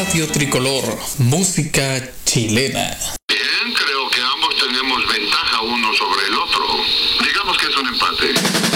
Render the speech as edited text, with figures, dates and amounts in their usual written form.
Radio Tricolor, música chilena. Bien, creo que ambos tenemos ventaja uno sobre el otro. Digamos que es un empate.